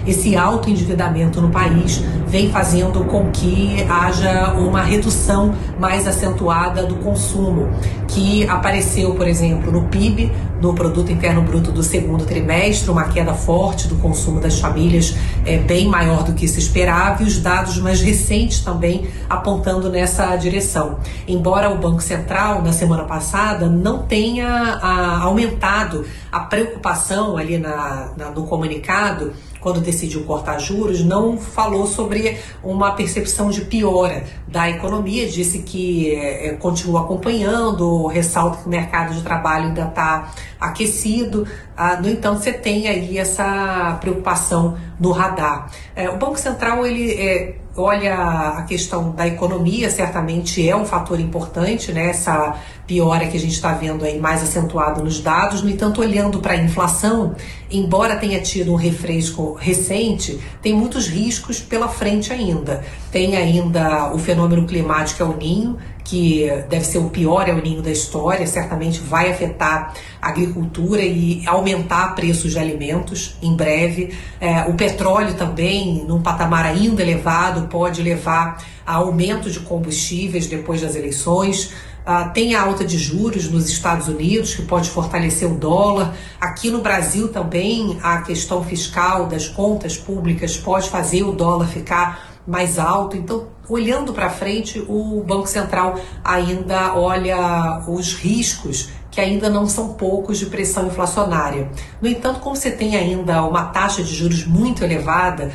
esse alto endividamento no país vem fazendo com que haja uma redução mais acentuada do consumo, que apareceu, por exemplo, no PIB, no Produto Interno Bruto do segundo trimestre, uma queda forte do consumo das famílias, bem maior do que se esperava, e os dados mais recentes também apontando nessa direção. Embora o Banco Central, na semana passada, não tenha aumentado a preocupação ali no comunicado, quando decidiu cortar juros, não falou sobre uma percepção de piora da economia, disse que continua acompanhando, ressalta que o mercado de trabalho ainda está aquecido. No entanto, você tem aí essa preocupação no radar. O Banco Central, ele olha a questão da economia, certamente é um fator importante, né? Essa piora que a gente está vendo aí mais acentuada nos dados. No entanto, olhando para a inflação, embora tenha tido um refresco recente, tem muitos riscos pela frente ainda. Tem ainda o fenômeno climático El Niño, que deve ser o pior El Niño da história, certamente vai afetar a agricultura e aumentar preços de alimentos em breve. O petróleo também, num patamar ainda elevado, pode levar a aumento de combustíveis depois das eleições. Tem a alta de juros nos Estados Unidos, que pode fortalecer o dólar. Aqui no Brasil também a questão fiscal das contas públicas pode fazer o dólar ficar mais alto. Então, olhando para frente, o Banco Central ainda olha os riscos, que ainda não são poucos, de pressão inflacionária. No entanto, como você tem ainda uma taxa de juros muito elevada,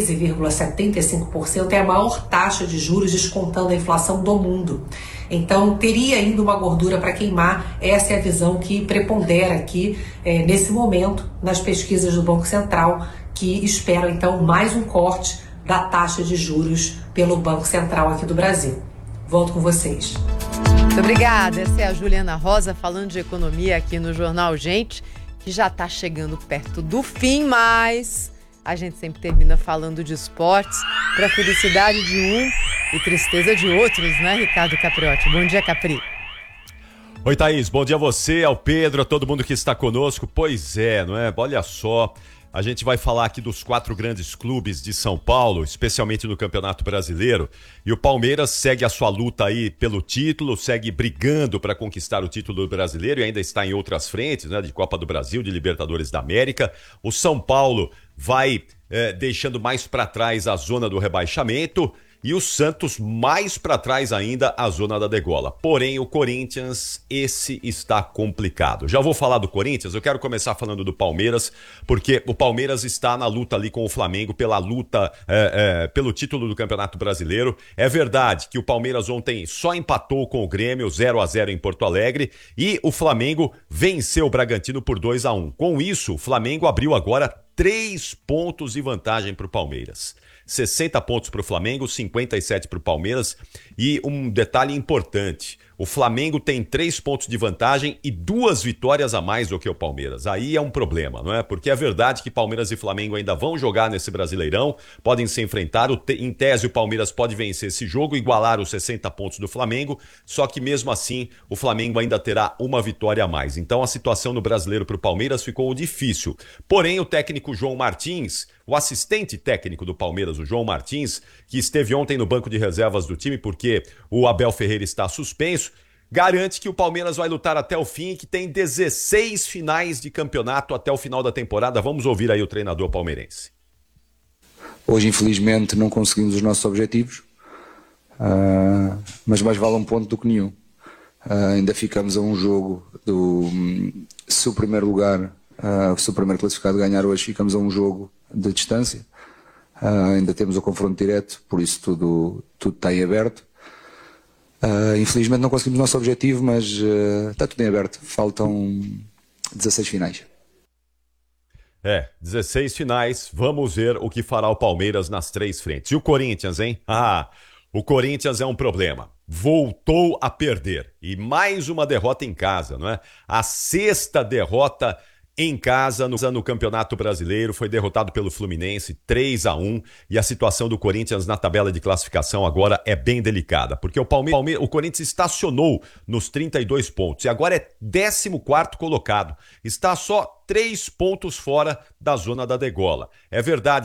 13,75%, é a maior taxa de juros descontando a inflação do mundo. Então, teria ainda uma gordura para queimar. Essa é a visão que prepondera aqui, nesse momento, nas pesquisas do Banco Central, que esperam, então, mais um corte da taxa de juros pelo Banco Central aqui do Brasil. Volto com vocês. Muito obrigada. Essa é a Juliana Rosa falando de economia aqui no Jornal Gente, que já está chegando perto do fim, mas a gente sempre termina falando de esportes para felicidade de um e tristeza de outros, né, Ricardo Capriotti? Bom dia, Capri. Oi, Thaís. Bom dia a você, ao Pedro, a todo mundo que está conosco. Pois é, não é? Olha só, a gente vai falar aqui dos 4 grandes clubes de São Paulo, especialmente no Campeonato Brasileiro. E o Palmeiras segue a sua luta aí pelo título, segue brigando para conquistar o título brasileiro e ainda está em outras frentes, né? De Copa do Brasil, de Libertadores da América. O São Paulo vai deixando mais para trás a zona do rebaixamento e o Santos mais para trás ainda a zona da degola. Porém, o Corinthians, esse está complicado. Já vou falar do Corinthians, eu quero começar falando do Palmeiras, porque o Palmeiras está na luta ali com o Flamengo, pela luta pelo título do Campeonato Brasileiro. É verdade que o Palmeiras ontem só empatou com o Grêmio 0-0 em Porto Alegre e o Flamengo venceu o Bragantino por 2-1. Com isso, o Flamengo abriu agora 3 pontos de vantagem para o Palmeiras. 60 pontos para o Flamengo, 57 para o Palmeiras. E um detalhe importante, o Flamengo tem 3 pontos de vantagem e 2 vitórias a mais do que o Palmeiras. Aí é um problema, não é? Porque é verdade que Palmeiras e Flamengo ainda vão jogar nesse Brasileirão, podem se enfrentar. Em tese, o Palmeiras pode vencer esse jogo, igualar os 60 pontos do Flamengo, só que mesmo assim o Flamengo ainda terá uma vitória a mais. Então a situação no Brasileiro para o Palmeiras ficou difícil. Porém, o técnico João Martins, o assistente técnico do Palmeiras, o João Martins, que esteve ontem no banco de reservas do time porque o Abel Ferreira está suspenso, garante que o Palmeiras vai lutar até o fim e que tem 16 finais de campeonato até o final da temporada. Vamos ouvir aí o treinador palmeirense. Hoje, infelizmente, não conseguimos os nossos objetivos, mas mais vale um ponto do que nenhum. Ainda ficamos a um jogo se o primeiro lugar, se o primeiro classificado ganhar hoje, ficamos a um jogo de distância. Ainda temos o confronto direto, por isso tudo está em aberto. Infelizmente não conseguimos o nosso objetivo, mas está tudo em aberto. Faltam 16 finais. 16 finais. Vamos ver o que fará o Palmeiras nas 3 frentes. E o Corinthians, hein? O Corinthians é um problema. Voltou a perder. E mais uma derrota em casa, não é? A 6ª derrota em casa no Campeonato Brasileiro, foi derrotado pelo Fluminense 3-1, e a situação do Corinthians na tabela de classificação agora é bem delicada, porque o Corinthians estacionou nos 32 pontos e agora é 14º colocado, está só 3 pontos fora da zona da degola. É verdade